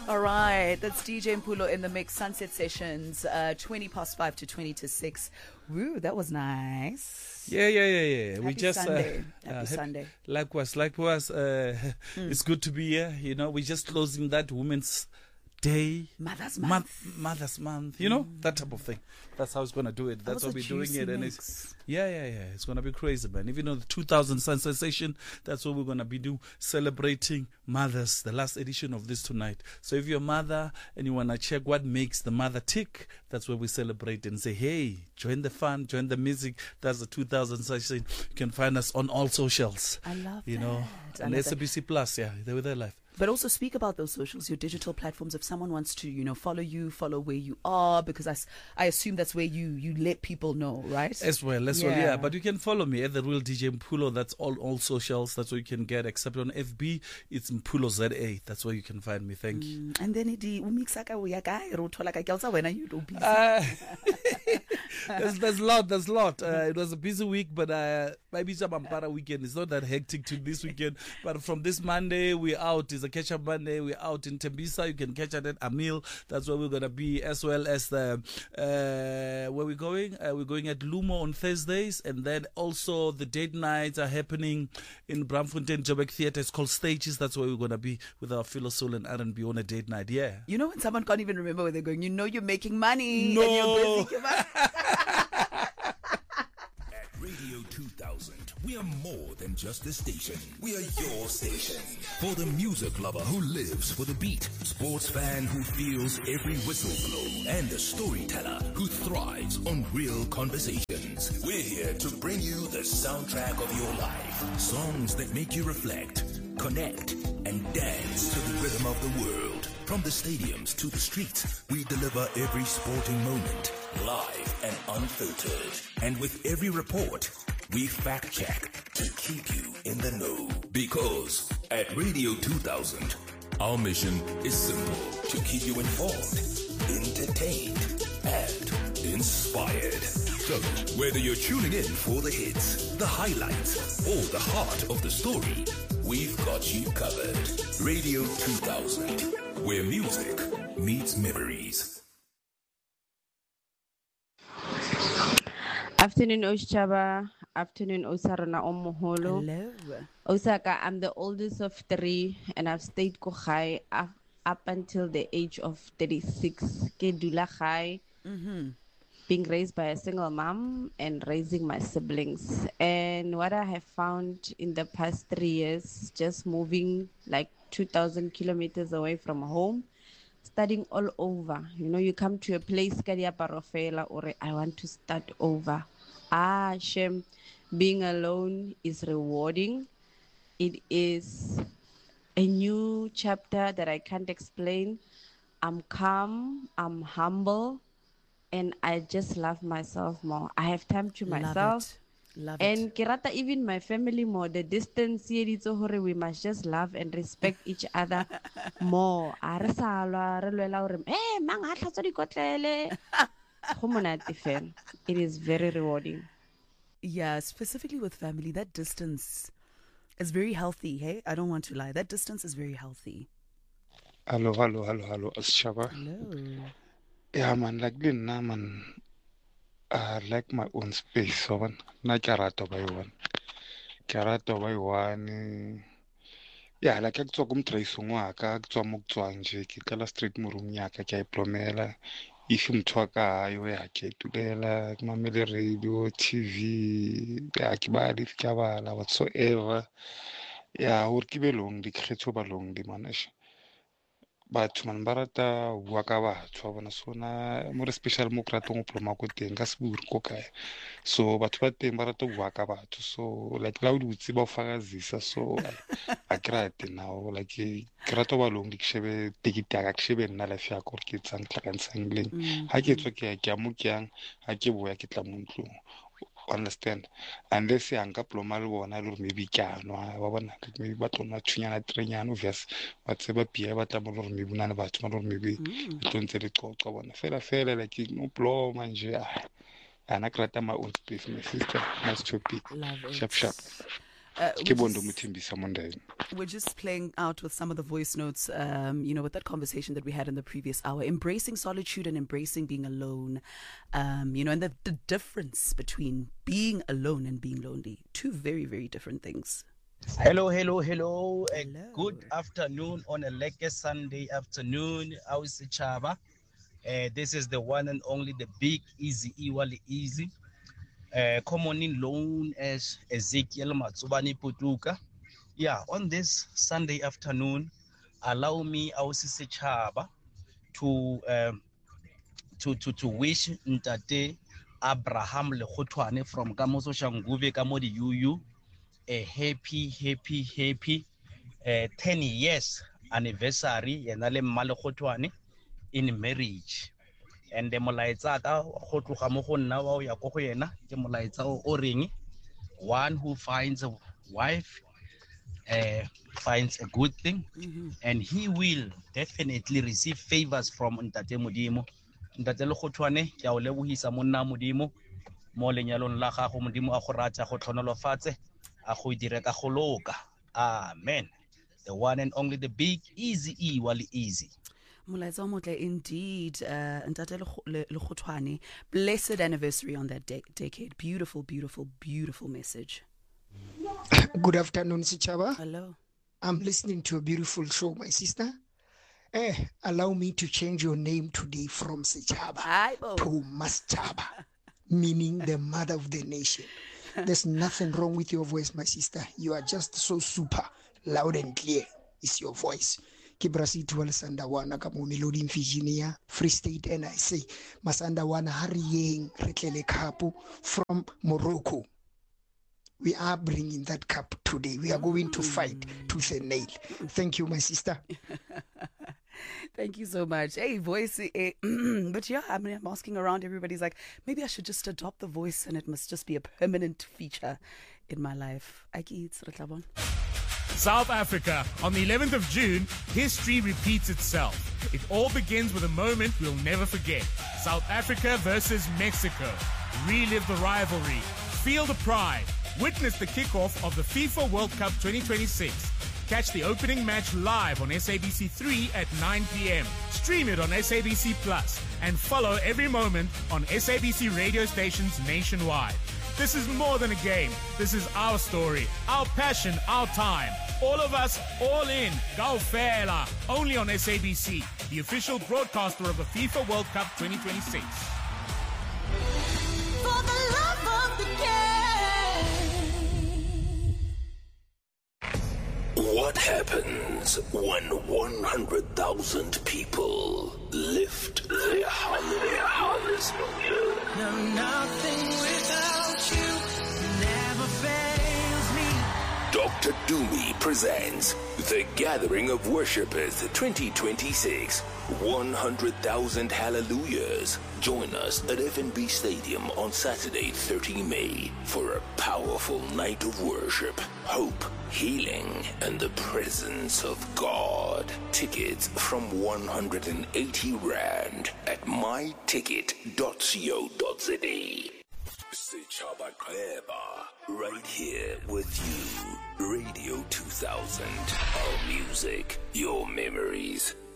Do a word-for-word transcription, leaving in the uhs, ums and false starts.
All right, that's D J Mpulo in the mix. Sunset Sessions, uh, twenty past five to twenty to six. Woo, that was nice. Yeah, yeah, yeah, yeah. Happy we just Sunday. Uh, Happy uh, Sunday. Likewise, likewise. Uh, mm. It's good to be here. You know, we're just closing that Women's Day, Mother's Month, Month Mother's Month. You know, mm. that type of thing. That's how it's gonna do it. That's how we're doing it, and it's yeah, yeah, yeah. It's gonna be crazy, man. Even though the two thousand Sunset Session, that's what we're gonna be do celebrating mothers. The last edition of this tonight. So if you're a mother and you wanna check what makes the mother tick, that's where we celebrate and say, hey, join the fun, join the music. That's the two thousand session. You can find us on all socials. I love you that. know, and S A B C Plus. Yeah, they're with their life. But also speak about those socials, your digital platforms. If someone wants to, you know, follow you, follow where you are, because I, I assume that's where you, you let people know, right? As well, as yeah. well, yeah. But you can follow me at The Real D J Mpulo. That's all, all socials. That's what you can get. Except on F B, it's Mpulo Z A. That's where you can find me. Thank you. Mm, and then it there's, there's a lot, there's a lot. Uh, it was a busy week, but uh, maybe it's a Bampara weekend. It's not that hectic to this weekend. But from this Monday, we're out. It's a catch-up Monday. We're out in Tembisa. You can catch it at Amil. That's where we're going to be, as well as the, uh, where we're going. Uh, we're going at Lumo on Thursdays. And then also the date nights are happening in Bramfontein Joburg Theatre. It's called Stages. That's where we're going to be with our Philo Soul and R and B on a date night. Yeah. You know when someone can't even remember where they're going, you know you're making money. No. And you're busy. At Radio two thousand, we are more than just a station. We are your station. For the music lover who lives for the beat, sports fan who feels every whistle blow, and the storyteller who thrives on real conversations. We're here to bring you the soundtrack of your life. Songs that make you reflect, connect, and dance to the rhythm of the world. From the stadiums to the streets, we deliver every sporting moment, live and unfiltered. And with every report, we fact check to keep you in the know. Because at Radio two thousand, our mission is simple: to keep you informed, entertained, and inspired. So, whether you're tuning in for the hits, the highlights, or the heart of the story, we've got you covered. Radio two thousand, where music meets memories. Afternoon, Oshchaba. Afternoon, Osarana Omoholo. Hello. Osaka, I'm the oldest of three, and I've stayed Kohai up until the age of thirty-six. Kedula Khai. Mm-hmm. Being raised by a single mom and raising my siblings. And what I have found in the past three years, just moving like two thousand kilometers away from home, studying all over. You know, you come to a place, Kadia Parofela, or I want to start over. Ah, Shem, being alone is rewarding. It is a new chapter that I can't explain. I'm calm, I'm humble, and I just love myself more. I have time to myself. Love it. Love and it. Kirata, even my family more. The distance here, it's over. We must just love and respect each other more. Hey, it is very rewarding. Yeah, specifically with family, that distance is very healthy. Hey, I don't want to lie. That distance is very healthy. Hello, hello, hello, hello, Shaba. Hello. Yeah, man, like the na man, I like my own space. So man, na karato by one, karato by one. Yeah, like I talk um try sungwa ka tswa mo tswanje ke kala street mo room ya ka ke iplomela if mthwaka yo ya ke tulela ke mamele radio T V ya ke ba di ka bala whatsoever. Yeah, or ke belong di kgetho ba long di manage. Batho man ba rata bua ka batho ba bona sona mo re special mo krata go ploma go teng ka se buri ko kae. So batho ba teng ba rata bua ka batho, so like la o di utsi ba fakazisa, so a krate now like ke rata ba long di shebe ticket ya ka shebe nna la fya ko ke tsang tla ka ntsang ha ke tswa ke ya mo ke yang ha ke boya ke tla mo ntlong. Understand? Unless you anka ploma le bona le maybe kano ba bona maybe ba tona tshwenya na trenyano obvious ba tseba pia ba tla mo le maybe nana batho ba le maybe tlontse le qoqa bona fela fela like no ploma nje ana krata my own space, my sister. Nice to be. Love it. Sharp sharp. Uh, ke we're, bondo just, Muthembisa Mondeng. we're just playing out with some of the voice notes, um, you know, with that conversation that we had in the previous hour, embracing solitude and embracing being alone, um, you know, and the, the difference between being alone and being lonely. Two very, very different things. Hello, hello, hello. A Hello. good afternoon on a like Sunday afternoon. How is Chaba? Uh, this is the one and only, the big Easy Iwali Easy. Uh, commonly known as Ezekiel Matsubani Putuka. Yeah, on this Sunday afternoon, allow me, Ausisi Chaba, to, um, to, to, to wish Ntate Abraham Lekhotwane from Kamoso Shanguve Kamodi Yuyu a happy, happy, happy uh, ten years anniversary Yanale Malekotwane in marriage. And the Molaitza go tloga mo go nna wa ya go go yena ke molaitsa o reng, one who finds a wife uh, finds a good thing, mm-hmm. and he will definitely receive favors from Ntate Modimo. Ntate Lekotwane ke a o lebohisa monna Modimo mo lenyalong la gago, Modimo a go rata go tlhonolofatse a go dire ka go loka. Amen. The one and only, the big Easy E Wali Easy. Molaetsa o motle indeed, uh, Ntate Lekotwane. Blessed anniversary on that de- decade. Beautiful, beautiful, beautiful message. Good afternoon, Sichaba. Hello. I'm listening to a beautiful show, my sister. Eh, allow me to change your name today from Sichaba Hi, to Maschaba, meaning the mother of the nation. There's nothing wrong with your voice, my sister. You are just so super, loud and clear is your voice. Kibrasi tuwala sandawana kamo Melody Virginia, Free State, and I say, Masandawana Hariyeng Retlele Kapu from Morocco. We are bringing that cup today. We are going to fight tooth and nail. Thank you, my sister. Thank you so much. Hey, voice. Eh, but yeah, I mean, I'm asking around. Everybody's like, maybe I should just adopt the voice and it must just be a permanent feature in my life. South Africa, on the eleventh of June, history repeats itself. It all begins with a moment we'll never forget. South Africa versus Mexico. Relive the rivalry. Feel the pride. Witness the kickoff of the FIFA World Cup twenty twenty-six. Catch the opening match live on S A B C three at nine p.m. Stream it on S A B C Plus and follow every moment on S A B C radio stations nationwide. This is more than a game. This is our story, our passion, our time. All of us, all in. Go Fela. Only on S A B C, the official broadcaster of the FIFA World Cup twenty twenty-six. For the love of the game. What happens when one hundred thousand people lift their hands? No, nothing without you never fails me. Doctor Dumi presents The Gathering of Worshippers twenty twenty-six. one hundred thousand hallelujahs. Join us at F N B Stadium on Saturday, the thirtieth of May for a powerful night of worship, hope, healing, and the presence of God. Tickets from one hundred eighty rand at my ticket dot co dot za. Sichaba Kleba, right here with you. Radio two thousand. Our music, your memories.